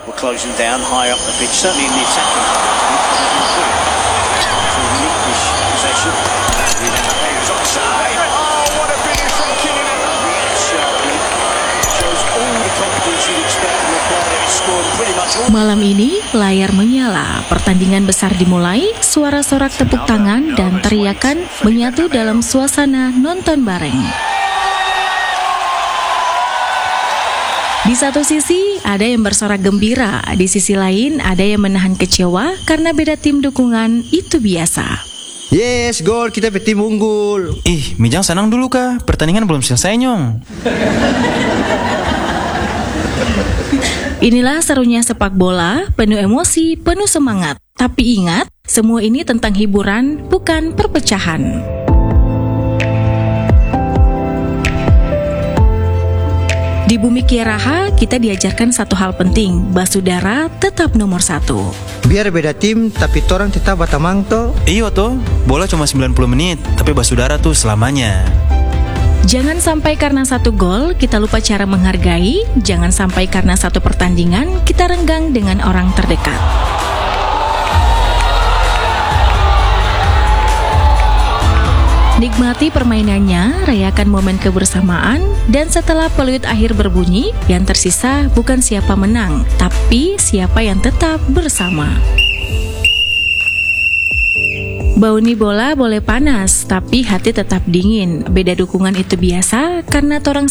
We're closing down high up the pitch, certainly in the attacking half. To relinquish possession. It's offside. Oh, what a finish from Kylian. Reacts sharply. Shows all the confidence you'd expect from a player who's scored pretty much all. Malam ini, layar menyala, pertandingan besar dimulai, suara sorak tepuk tangan dan teriakan menyatu dalam suasana nonton bareng. Di satu sisi, ada yang bersorak gembira, di sisi lain ada yang menahan kecewa karena beda tim dukungan itu biasa. Yes, gol, kita tim unggul. Ih, Mijang senang dulu kah? Pertandingan belum selesai, Nyong. Inilah serunya sepak bola, penuh emosi, penuh semangat. Tapi ingat, semua ini tentang hiburan, bukan perpecahan. Di bumi Kiaraha, kita diajarkan satu hal penting, basudara tetap nomor 1. Biar beda tim, tapi torang tetap batamang toh. Iya toh, bola cuma 90 menit, tapi basudara tuh selamanya. Jangan sampai karena satu gol, kita lupa cara menghargai. Jangan sampai karena satu pertandingan, kita renggang dengan orang terdekat. Nikmati permainannya, rayakan momen kebersamaan, dan setelah peluit akhir berbunyi, yang tersisa bukan siapa menang, tapi siapa yang tetap bersama. Bauni bola boleh panas, tapi hati tetap dingin. Beda dukungan itu biasa, karena torang